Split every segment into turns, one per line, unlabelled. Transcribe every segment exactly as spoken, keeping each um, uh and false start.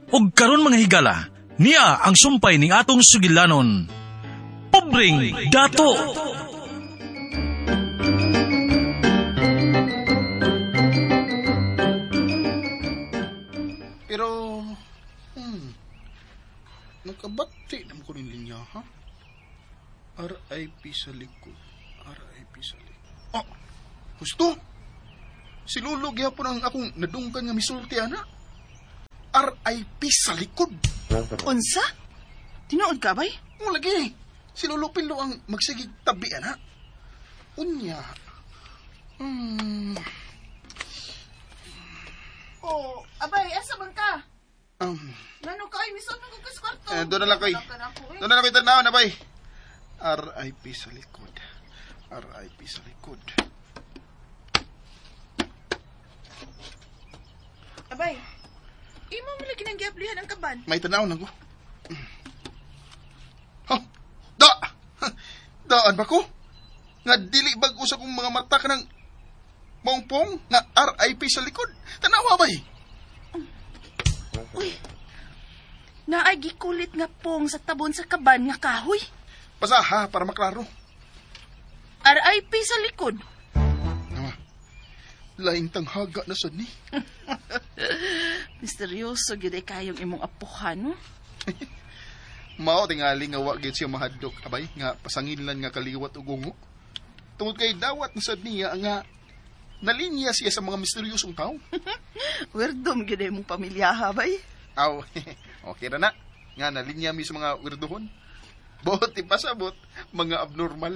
ug karon mga higala, niya ang sumpay ning atong sugilanon. Pobreng dato.
Pero, hmm, nagkabati naman ko rin linya, ha? R I P sa likod. R I P sa likod. Oh, gusto? Si Lolo gyapon ang akong nadungkan nga misulti, ana. R I P sa likod.
Unsa? Tinuod ka bay?
O lagi, si Lolo Pilo ang magsigig tabi, ana. Unya. Hmm.
Oh, abay, asa man ka?
Um,
Nano ka ay misod ko sa kwarto.
eh, doon na lang ko'y. Doon na lang ko'y tanaw na, bay. R I P sa likod. R I P sa likod.
Abay, imo mo lagi nang giablihan ang kaban.
May tanaw na ko. Oh, da! Daan ba ko? Nga dili bag usa kong mga mata ka ng pongpong nga R I P sa likod. Tanawa ba eh?
Uy, naay gikulit nga pong sa tabon sa kaban nga kahoy.
Pasaha para maklaro.
R I P sa likod.
Nawa, laing tanghaga na sad ni.
Misteryoso gyud ay kayong imong apuhan, no?
Mao tingali nga wa gyud siya mahadlok abay nga pasangilan nga kaliwat ug ungo. Tungod kay dawat na sad niya nga nalinya siya sa mga misteryosong tao.
Werdom gyud ay imong pamilya bay.
Aw, okay ra na. Nga nalinya mi sa mga wirdohon. Bot ipasabot mga abnormal.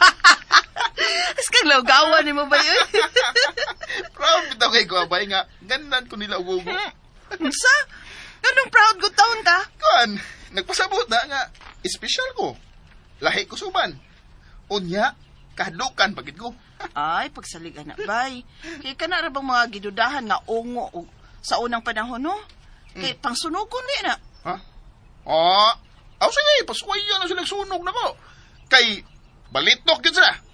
As kang lawgawan ni mo ba yun?
Proud bitaw kay ko abay nga gandan ko nila ug ungo.
Unsa? Ganong proud ko taon ka?
Kan, nagpasabot na nga espesyal ko. Lahi ko suban. Unya, kahadlukan pagid ko.
Ay, pagsaligan na, bay. Kaya ka na bang mga gidudahan nga ungo o, sa unang panahon, no? Kaya mm. pangsunukon di na.
Ha? Ah, aw sige, paswayan na sila sunog na ko. Kay balitok yun sila.